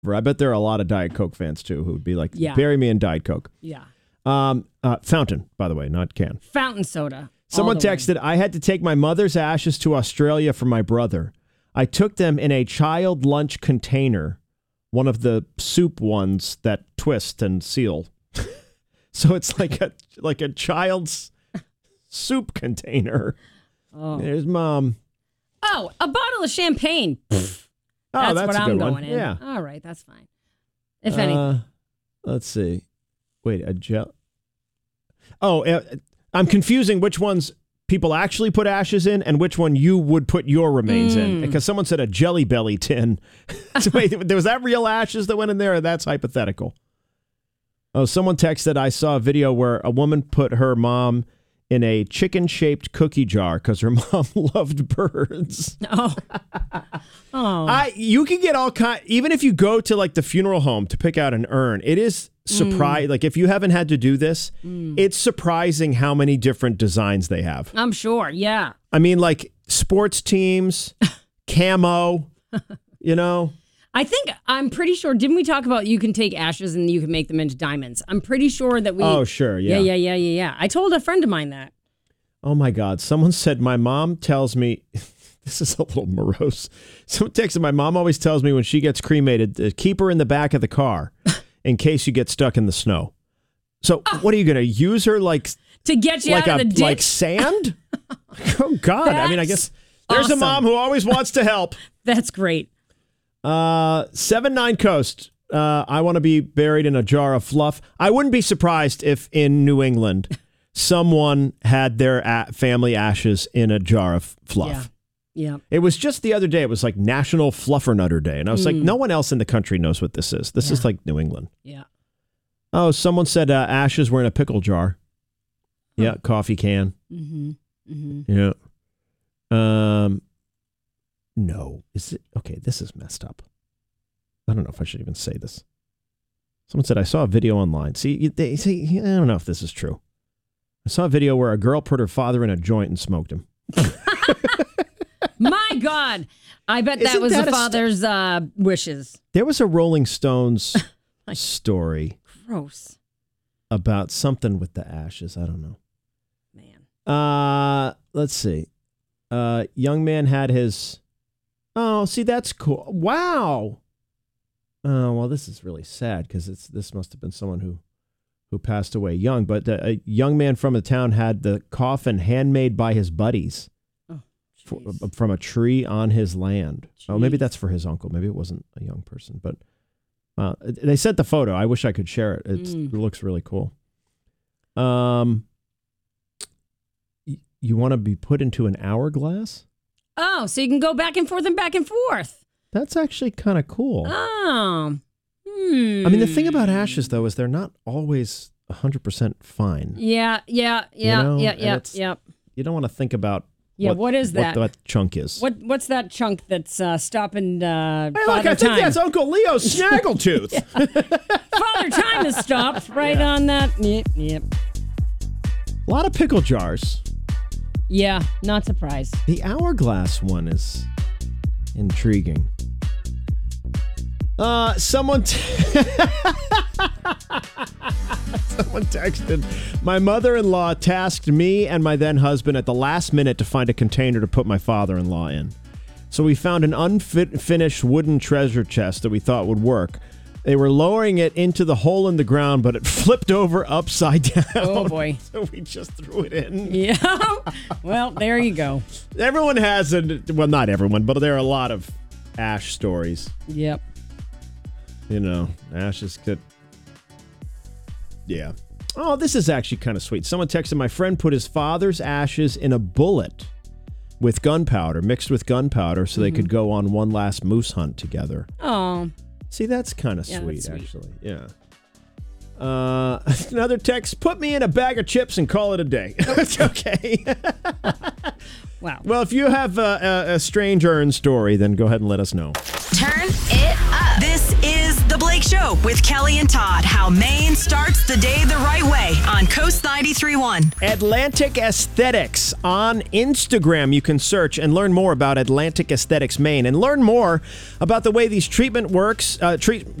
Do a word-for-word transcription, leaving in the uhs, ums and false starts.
I bet there are a lot of Diet Coke fans, too, who would be like, yeah. bury me in Diet Coke. Yeah. Um, uh, fountain, by the way, not can. Fountain soda. Someone texted, way. I had to take my mother's ashes to Australia for my brother. I took them in a child lunch container, one of the soup ones that twist and seal. So it's like a like a child's soup container. Oh. There's Mom. Oh, a bottle of champagne. Pfft. That's, oh, that's what a good I'm going one. in. Yeah. All right, that's fine. If anything. Uh, let's see. Wait, a gel. Oh, uh, I'm confusing which ones people actually put ashes in and which one you would put your remains mm. in. Because someone said a Jelly Belly tin. So wait, was that real ashes that went in there, or that's hypothetical? Oh, someone texted, I saw a video where a woman put her mom in a chicken-shaped cookie jar because her mom loved birds. Oh. Oh. I you can get all kind, even if you go to like the funeral home to pick out an urn, it is surprise. Mm. Like if you haven't had to do this, mm. it's surprising how many different designs they have. I'm sure, yeah. I mean, like sports teams, camo, you know. I think, I'm pretty sure, didn't we talk about you can take ashes and you can make them into diamonds? I'm pretty sure that we... Oh, sure, yeah. Yeah, yeah, yeah, yeah, yeah. I told a friend of mine that. Oh, my God. Someone said, my mom tells me... This is a little morose. Someone texted, my mom always tells me when she gets cremated, to keep her in the back of the car in case you get stuck in the snow. So oh. what are you going to use her like... To get you like out a, of the ditch? Like sand? Oh, God. That's I mean, I guess there's awesome. a mom who always wants to help. That's great. Uh, seven nine Coast. Uh, I want to be buried in a jar of fluff. I wouldn't be surprised if in New England someone had their a- family ashes in a jar of fluff. Yeah. Yeah. It was just the other day. It was like National Fluffernutter Day. And I was mm. like, no one else in the country knows what this is. This yeah. is like New England. Yeah. Oh, someone said uh, ashes were in a pickle jar. Huh. Yeah. Coffee can. Mm-hmm. Mm-hmm. Yeah. Um, no. Is it? Okay, this is messed up. I don't know if I should even say this. Someone said, I saw a video online. See, they see, I don't know if this is true. I saw a video where a girl put her father in a joint and smoked him. My God. I bet Isn't that was that the a father's st- uh, wishes. There was a Rolling Stones story. Gross. About something with the ashes. I don't know. Man. Uh, let's see. Uh, young man had his... Oh, see, that's cool. Wow. Oh, well, this is really sad because it's this must have been someone who, who passed away young. But uh, a young man from the town had the coffin handmade by his buddies oh, for, from a tree on his land. Jeez. Oh, maybe that's for his uncle. Maybe it wasn't a young person. But uh, they sent the photo. I wish I could share it. It's, mm. It looks really cool. Um, y- you want to be put into an hourglass? Oh, so you can go back and forth and back and forth. That's actually kind of cool. Oh. Hmm. I mean, the thing about ashes, though, is they're not always one hundred percent fine. Yeah, yeah, yeah, you know? yeah, yeah, yeah. You don't want to think about yeah, what, what is that? What that chunk is. What What's that chunk that's uh, stopping uh, hey, Father look, I Time? think that's Uncle Leo's snaggletooth. Father Time has stopped right yeah. on that. Yep, yep. A lot of pickle jars. Yeah, not surprised. The hourglass one is intriguing. Uh, someone, t- someone texted, my mother-in-law tasked me and my then husband at the last minute to find a container to put my father-in-law in. So we found an unfinished wooden treasure chest that we thought would work. They were lowering it into the hole in the ground, but it flipped over upside down. Oh, boy. So we just threw it in. Yeah. Well, there you go. Everyone has, a, well, not everyone, but there are a lot of ash stories. Yep. You know, ashes could... Yeah. Oh, this is actually kind of sweet. Someone texted, my friend put his father's ashes in a bullet with gunpowder, mixed with gunpowder, so mm-hmm. they could go on one last moose hunt together. Oh. See, that's kind of yeah, sweet, sweet, actually. Yeah. Uh, another text, put me in a bag of chips and call it a day. It's okay. Wow. Well, if you have a, a, a strange urn story, then go ahead and let us know. Turn it up. This is The Blake Show. show with Kelly and Todd. How Maine starts the day the right way on Coast ninety-three point one. Atlantic Aesthetics on Instagram. You can search and learn more about Atlantic Aesthetics Maine and learn more about the way these treatment works, uh, treat,